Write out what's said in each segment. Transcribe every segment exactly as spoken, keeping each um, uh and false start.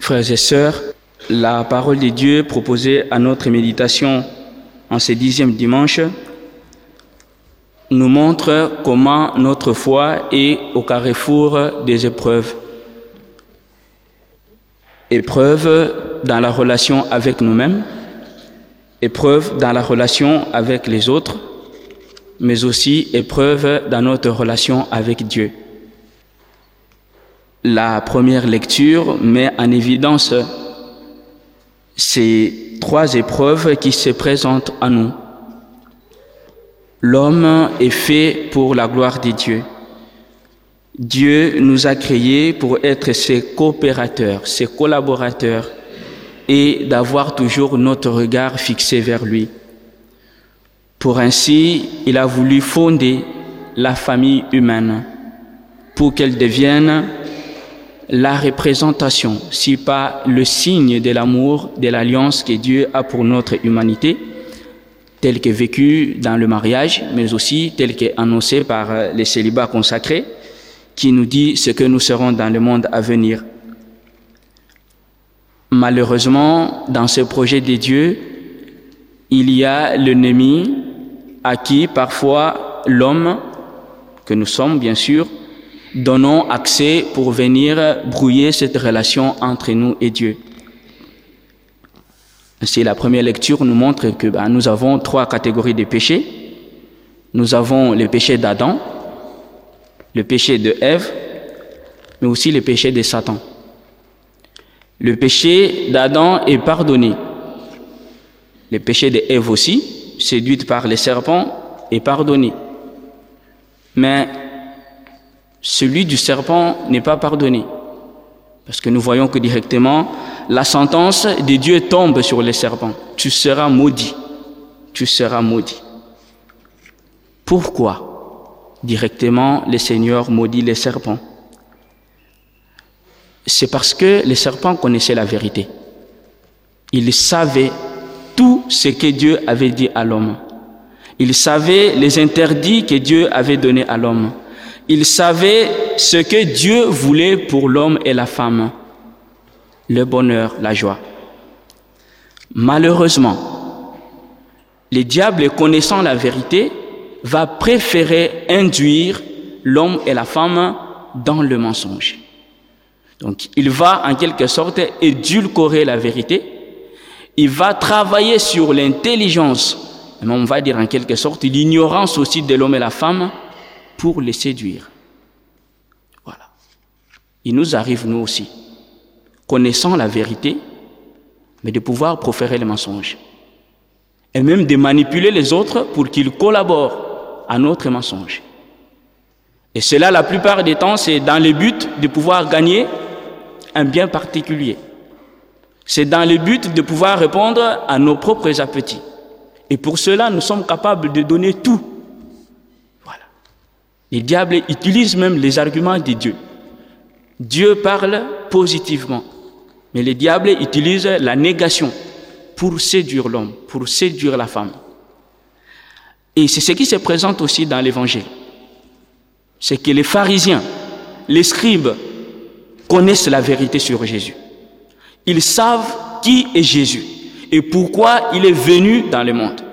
Frères et sœurs, la parole de Dieu proposée à notre méditation en ce dixième dimanche nous montre comment notre foi est au carrefour des épreuves. Épreuves dans la relation avec nous-mêmes, épreuves dans la relation avec les autres, mais aussi épreuves dans notre relation avec Dieu. La première lecture met en évidence ces trois épreuves qui se présentent à nous. L'homme est fait pour la gloire de Dieu. Dieu nous a créés pour être ses coopérateurs, ses collaborateurs et d'avoir toujours notre regard fixé vers lui. Pour ainsi, il a voulu fonder la famille humaine pour qu'elle devienne la représentation, si pas le signe de l'amour, de l'alliance que Dieu a pour notre humanité, tel que vécu dans le mariage, mais aussi tel qu'annoncé par les célibats consacrés, qui nous dit ce que nous serons dans le monde à venir. Malheureusement, dans ce projet de Dieu, il y a l'ennemi à qui parfois l'homme, que nous sommes bien sûr, donnons accès pour venir brouiller cette relation entre nous et Dieu. Ainsi, la première lecture nous montre que ben, nous avons trois catégories de péchés. Nous avons le péché d'Adam, le péché de Ève, mais aussi le péché de Satan. Le péché d'Adam est pardonné. Le péché de Ève aussi, séduite par les serpents, est pardonné. Mais celui du serpent n'est pas pardonné. Parce que nous voyons que directement, la sentence de Dieu tombe sur les serpents. Tu seras maudit. Tu seras maudit. Pourquoi directement le Seigneur maudit les serpents? C'est parce que les serpents connaissaient la vérité. Ils savaient tout ce que Dieu avait dit à l'homme. Ils savaient les interdits que Dieu avait donnés à l'homme. Ils savaient ce que Dieu voulait pour l'homme et la femme, le bonheur, la joie. Malheureusement, le diable, connaissant la vérité, va préférer induire l'homme et la femme dans le mensonge. Donc, il va en quelque sorte édulcorer la vérité. Il va travailler sur l'intelligence, on va dire en quelque sorte l'ignorance aussi de l'homme et la femme, pour les séduire. Voilà. Il nous arrive, nous aussi, connaissant la vérité, mais de pouvoir proférer les mensonges. Et même de manipuler les autres pour qu'ils collaborent à notre mensonge. Et cela, la plupart des temps, c'est dans le but de pouvoir gagner un bien particulier. C'est dans le but de pouvoir répondre à nos propres appétits. Et pour cela, nous sommes capables de donner tout. Le diable utilise même les arguments de Dieu. Dieu parle positivement, mais le diable utilise la négation pour séduire l'homme, pour séduire la femme. Et c'est ce qui se présente aussi dans l'Évangile. C'est que les pharisiens, les scribes, connaissent la vérité sur Jésus. Ils savent qui est Jésus et pourquoi il est venu dans le monde.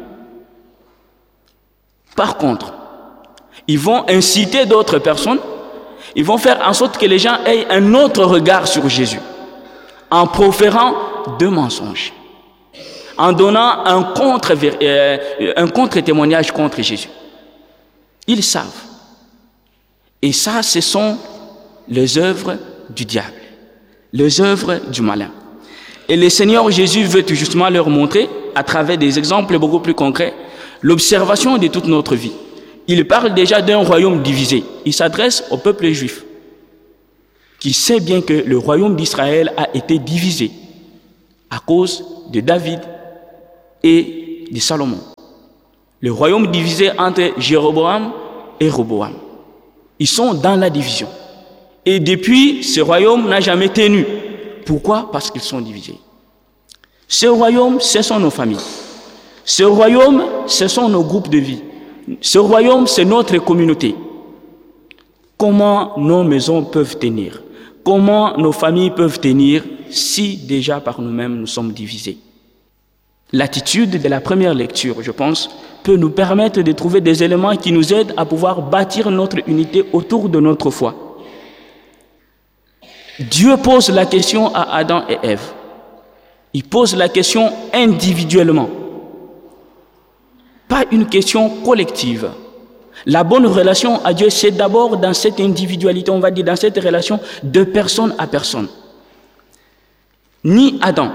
Par contre, ils vont inciter d'autres personnes, ils vont faire en sorte que les gens aient un autre regard sur Jésus, en proférant deux mensonges, en donnant un contre, euh, un contre-témoignage contre Jésus. Ils savent. Et ça, ce sont les œuvres du diable, les œuvres du malin. Et le Seigneur Jésus veut tout justement leur montrer, à travers des exemples beaucoup plus concrets, l'observation de toute notre vie. Il parle déjà d'un royaume divisé. Il s'adresse au peuple juif, qui sait bien que le royaume d'Israël a été divisé à cause de David et de Salomon. Le royaume divisé entre Jéroboam et Roboam. Ils sont dans la division. Et depuis, ce royaume n'a jamais tenu. Pourquoi? Parce qu'ils sont divisés. Ce royaume, ce sont nos familles. Ce royaume, ce sont nos groupes de vie. Ce royaume, c'est notre communauté. Comment nos maisons peuvent tenir? Comment nos familles peuvent tenir si déjà par nous-mêmes nous sommes divisés? L'attitude de la première lecture, je pense, peut nous permettre de trouver des éléments qui nous aident à pouvoir bâtir notre unité autour de notre foi. Dieu pose la question à Adam et Ève. Il pose la question individuellement, pas une question collective. La bonne relation à Dieu, c'est d'abord dans cette individualité, on va dire dans cette relation de personne à personne. Ni Adam,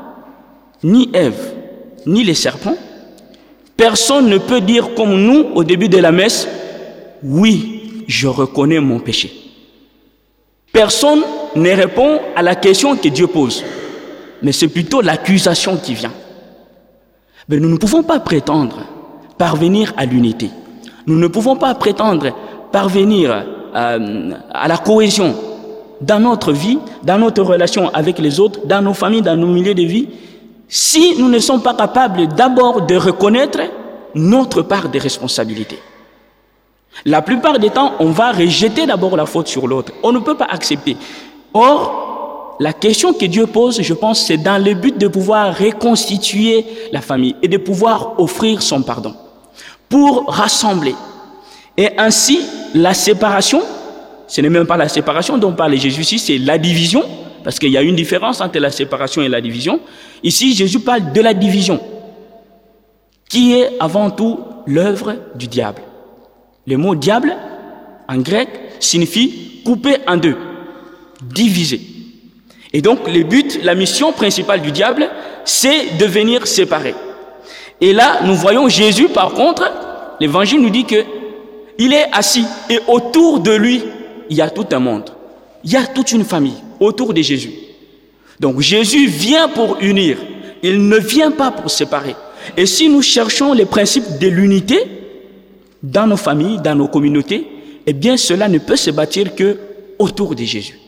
ni Ève, ni les serpents, personne ne peut dire comme nous au début de la messe, « Oui, je reconnais mon péché ». Personne ne répond à la question que Dieu pose, mais c'est plutôt l'accusation qui vient. Mais nous ne pouvons pas prétendre parvenir à l'unité. Nous ne pouvons pas prétendre parvenir euh, à la cohésion dans notre vie, dans notre relation avec les autres, dans nos familles, dans nos milieux de vie, si nous ne sommes pas capables d'abord de reconnaître notre part de responsabilité. La plupart des temps, on va rejeter d'abord la faute sur l'autre. On ne peut pas accepter. Or, la question que Dieu pose, je pense, c'est dans le but de pouvoir reconstituer la famille et de pouvoir offrir son pardon pour rassembler. Et ainsi, la séparation, ce n'est même pas la séparation dont parle Jésus ici, c'est la division, parce qu'il y a une différence entre la séparation et la division. Ici, Jésus parle de la division, qui est avant tout l'œuvre du diable. Le mot diable, en grec, signifie couper en deux, diviser. Et donc, le but, la mission principale du diable, c'est de venir séparer. Et là, nous voyons Jésus, par contre, l'évangile nous dit que il est assis et autour de lui, il y a tout un monde. Il y a toute une famille autour de Jésus. Donc, Jésus vient pour unir. Il ne vient pas pour séparer. Et si nous cherchons les principes de l'unité dans nos familles, dans nos communautés, eh bien, cela ne peut se bâtir que autour de Jésus.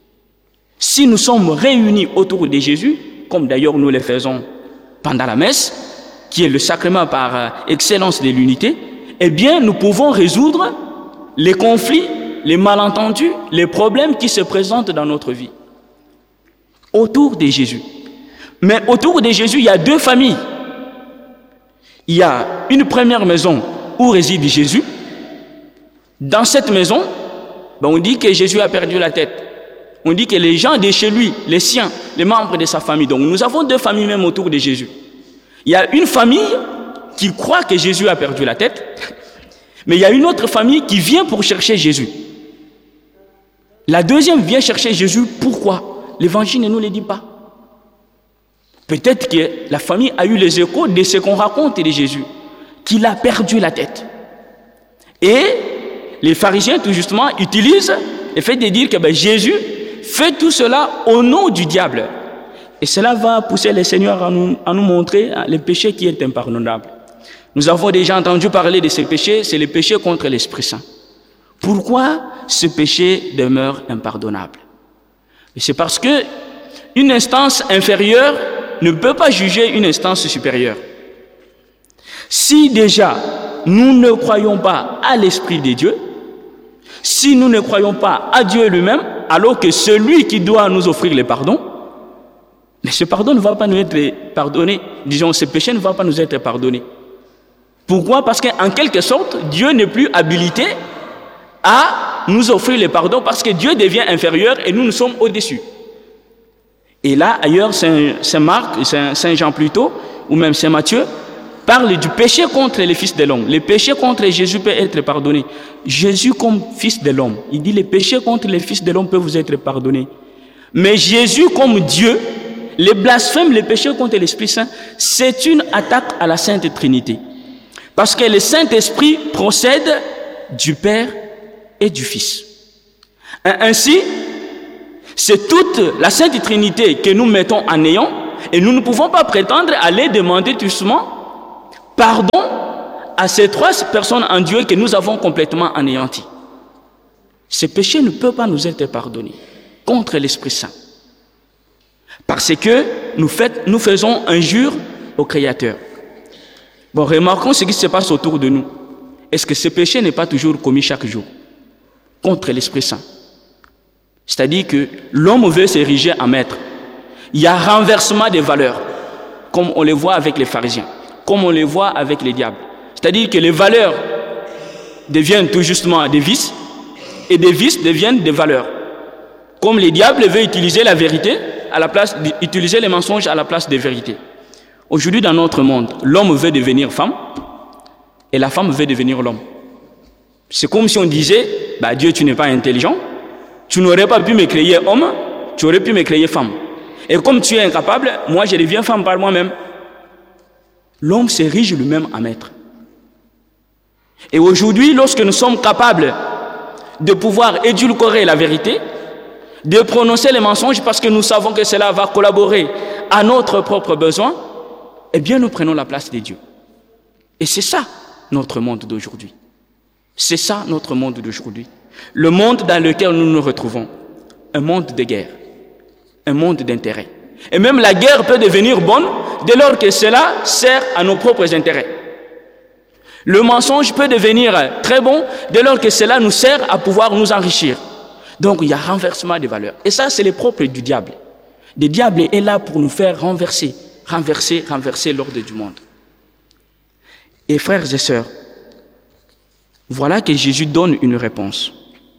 Si nous sommes réunis autour de Jésus, comme d'ailleurs nous le faisons pendant la messe, qui est le sacrement par excellence de l'unité, eh bien, nous pouvons résoudre les conflits, les malentendus, les problèmes qui se présentent dans notre vie. Autour de Jésus. Mais autour de Jésus, il y a deux familles. Il y a une première maison où réside Jésus. Dans cette maison, ben on dit que Jésus a perdu la tête. On dit que les gens de chez lui, les siens, les membres de sa famille. Donc nous avons deux familles même autour de Jésus. Il y a une famille qui croit que Jésus a perdu la tête, mais il y a une autre famille qui vient pour chercher Jésus. La deuxième vient chercher Jésus. Pourquoi? L'évangile ne nous le dit pas. Peut-être que la famille a eu les échos de ce qu'on raconte de Jésus, qu'il a perdu la tête. Et les pharisiens, tout justement, utilisent le fait de dire que ben, Jésus fait tout cela au nom du diable. Et cela va pousser le Seigneur à nous, à nous montrer le péché qui est impardonnable. Nous avons déjà entendu parler de ce péché, c'est le péché contre l'Esprit Saint. Pourquoi ce péché demeure impardonnable? Et c'est parce que une instance inférieure ne peut pas juger une instance supérieure. Si déjà nous ne croyons pas à l'Esprit de Dieu, si nous ne croyons pas à Dieu lui-même, alors que celui qui doit nous offrir le pardon, mais ce pardon ne va pas nous être pardonné, disons, ce péché ne va pas nous être pardonné. Pourquoi? Parce qu'en quelque sorte, Dieu n'est plus habilité à nous offrir le pardon parce que Dieu devient inférieur et nous, nous sommes au-dessus. Et là, ailleurs, Saint Marc, Saint Jean plutôt, ou même Saint Matthieu, parle du péché contre les fils de l'homme. Le péché contre Jésus peut être pardonné. Jésus comme fils de l'homme, il dit les péchés contre les fils de l'homme peuvent vous être pardonnés. Mais Jésus comme Dieu, les blasphèmes, les péchés contre l'Esprit Saint, c'est une attaque à la Sainte Trinité. Parce que le Saint-Esprit procède du Père et du Fils. Ainsi, c'est toute la Sainte Trinité que nous mettons en néant et nous ne pouvons pas prétendre aller demander doucement pardon à ces trois personnes en Dieu que nous avons complètement anéanties. Ce péché ne peut pas nous être pardonné contre l'Esprit Saint. Parce que nous, fait, nous faisons injure au Créateur. Bon, remarquons ce qui se passe autour de nous. Est-ce que ce péché n'est pas toujours commis chaque jour contre l'Esprit Saint? C'est-à-dire que l'homme veut s'ériger en maître. il y a renversement des valeurs, comme on le voit avec les pharisiens, comme on le voit avec les diables. C'est-à-dire que les valeurs deviennent tout justement des vices, et des vices deviennent des valeurs. Comme les diables veulent utiliser la vérité à la place d'utiliser les mensonges à la place des vérités. Aujourd'hui, dans notre monde, l'homme veut devenir femme et la femme veut devenir l'homme. C'est comme si on disait, bah, Dieu, tu n'es pas intelligent, tu n'aurais pas pu me créer homme, tu aurais pu me créer femme. Et comme tu es incapable, moi je deviens femme par moi-même. L'homme s'érige lui-même en maître. Et aujourd'hui, lorsque nous sommes capables de pouvoir édulcorer la vérité, de prononcer les mensonges parce que nous savons que cela va collaborer à notre propre besoin, eh bien nous prenons la place de Dieu. Et c'est ça notre monde d'aujourd'hui. C'est ça notre monde d'aujourd'hui. Le monde dans lequel nous nous retrouvons, un monde de guerre, un monde d'intérêt. Et même la guerre peut devenir bonne dès lors que cela sert à nos propres intérêts. Le mensonge peut devenir très bon dès lors que cela nous sert à pouvoir nous enrichir. Donc il y a renversement des valeurs. Et ça, c'est le propre du diable. Le diable est là pour nous faire renverser, renverser, renverser l'ordre du monde. Et frères et sœurs, voilà que Jésus donne une réponse.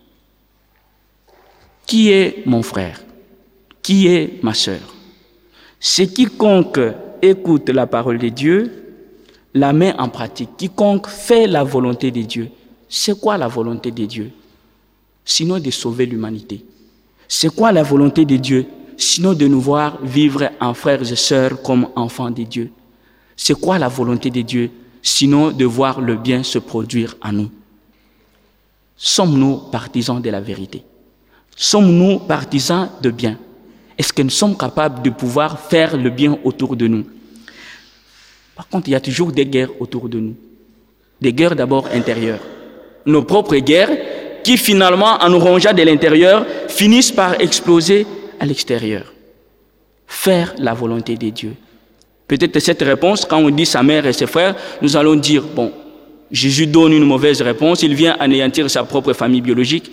Qui est mon frère? Qui est ma sœur? C'est quiconque écoute la parole de Dieu, la met en pratique. Quiconque fait la volonté de Dieu. C'est quoi la volonté de Dieu? Sinon de sauver l'humanité. C'est quoi la volonté de Dieu? Sinon de nous voir vivre en frères et sœurs comme enfants de Dieu. C'est quoi la volonté de Dieu? Sinon de voir le bien se produire en nous. Sommes-nous partisans de la vérité? Sommes-nous partisans de bien? Est-ce que nous sommes capables de pouvoir faire le bien autour de nous? Par contre, il y a toujours des guerres autour de nous. Des guerres d'abord intérieures. Nos propres guerres qui finalement, en nous rongeant de l'intérieur, finissent par exploser à l'extérieur. Faire la volonté de Dieu. Peut-être cette réponse, quand on dit sa mère et ses frères, nous allons dire, bon, Jésus donne une mauvaise réponse, il vient anéantir sa propre famille biologique.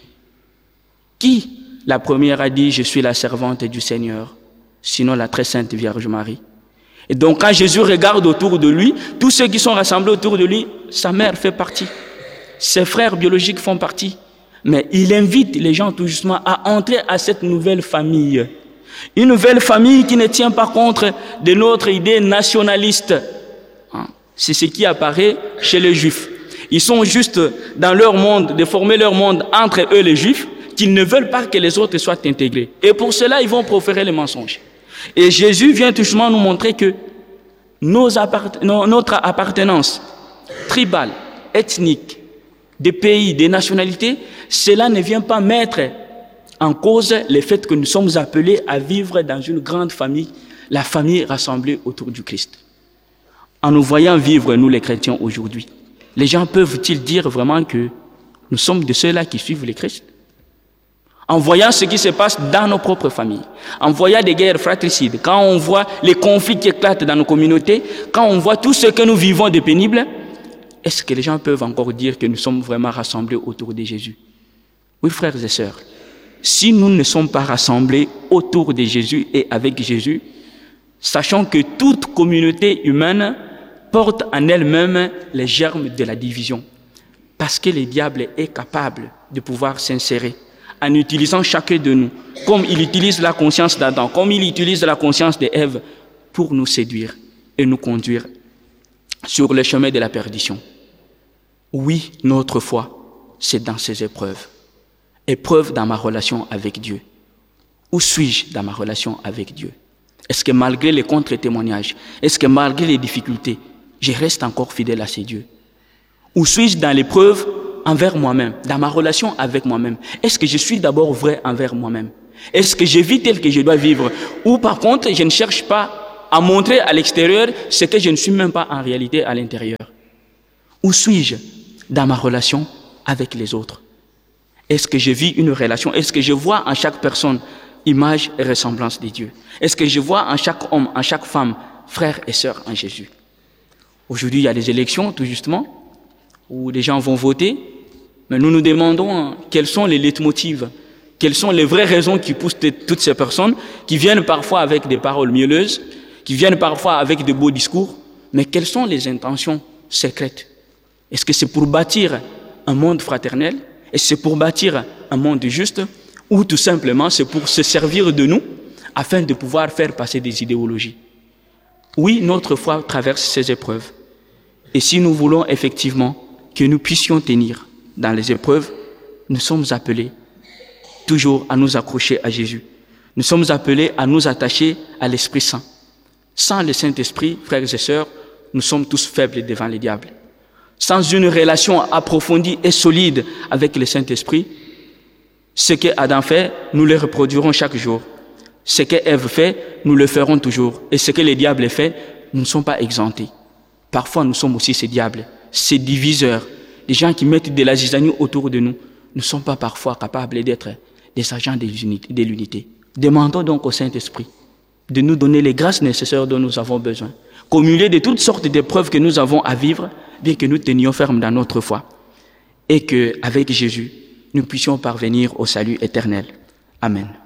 Qui, la première, a dit, je suis la servante du Seigneur, sinon la très sainte Vierge Marie? Et donc, quand Jésus regarde autour de lui, tous ceux qui sont rassemblés autour de lui, sa mère fait partie. Ses frères biologiques font partie. Mais il invite les gens tout justement à entrer à cette nouvelle famille. Une nouvelle famille qui ne tient pas compte de notre idée nationaliste. C'est ce qui apparaît chez les Juifs. Ils sont juste dans leur monde, de former leur monde entre eux les Juifs, qu'ils ne veulent pas que les autres soient intégrés. Et pour cela, ils vont proférer les mensonges. Et Jésus vient tout justement nous montrer que nos appart- notre appartenance tribale, ethnique, des pays, des nationalités, cela ne vient pas mettre en cause le fait que nous sommes appelés à vivre dans une grande famille, la famille rassemblée autour du Christ. En nous voyant vivre, nous les chrétiens aujourd'hui, les gens peuvent-ils dire vraiment que nous sommes de ceux-là qui suivent le Christ? En voyant ce qui se passe dans nos propres familles, en voyant des guerres fratricides, quand on voit les conflits qui éclatent dans nos communautés, quand on voit tout ce que nous vivons de pénible, est-ce que les gens peuvent encore dire que nous sommes vraiment rassemblés autour de Jésus? Oui, frères et sœurs, si nous ne sommes pas rassemblés autour de Jésus et avec Jésus, sachant que toute communauté humaine porte en elle-même les germes de la division, parce que le diable est capable de pouvoir s'insérer en utilisant chacun de nous, comme il utilise la conscience d'Adam, comme il utilise la conscience d'Ève, pour nous séduire et nous conduire sur le chemin de la perdition. Oui, notre foi, c'est dans ces épreuves. Épreuve dans ma relation avec Dieu. Où suis-je dans ma relation avec Dieu? Est-ce que malgré les contre-témoignages, est-ce que malgré les difficultés, je reste encore fidèle à ces dieux? Où suis-je dans l'épreuve envers moi-même, dans ma relation avec moi-même? Est-ce que je suis d'abord vrai envers moi-même? Est-ce que je vis tel que je dois vivre? Ou par contre, je ne cherche pas à montrer à l'extérieur ce que je ne suis même pas en réalité à l'intérieur? Où suis-je dans ma relation avec les autres? Est-ce que je vis une relation? Est-ce que je vois en chaque personne image et ressemblance de Dieu? Est-ce que je vois en chaque homme, en chaque femme, frère et sœur en Jésus? Aujourd'hui, il y a des élections, tout justement, où les gens vont voter, mais nous nous demandons quels sont les leitmotivs, Quelles sont les vraies raisons qui poussent toutes ces personnes, qui viennent parfois avec des paroles mielleuses, qui viennent parfois avec de beaux discours, mais quelles sont les intentions secrètes? Est-ce que c'est pour bâtir un monde fraternel? Est-ce que c'est pour bâtir un monde juste? Ou tout simplement c'est pour se servir de nous afin de pouvoir faire passer des idéologies? Oui, notre foi traverse ces épreuves. Et si nous voulons effectivement que nous puissions tenir dans les épreuves, nous sommes appelés toujours à nous accrocher à Jésus. Nous sommes appelés à nous attacher à l'Esprit Saint. Sans le Saint-Esprit, frères et sœurs, nous sommes tous faibles devant le diable. Sans une relation approfondie et solide avec le Saint-Esprit, ce que Adam fait, nous le reproduirons chaque jour. Ce que Ève fait, nous le ferons toujours. Et ce que le diable fait, nous ne sommes pas exemptés. Parfois, nous sommes aussi ces diables, ces diviseurs, des gens qui mettent de la zizanie autour de nous. Nous ne sommes pas parfois capables d'être des agents de l'unité. Demandons donc au Saint-Esprit de nous donner les grâces nécessaires dont nous avons besoin. Qu'au milieu de toutes sortes d'épreuves que nous avons à vivre, bien que nous tenions ferme dans notre foi, et qu'avec Jésus, nous puissions parvenir au salut éternel. Amen.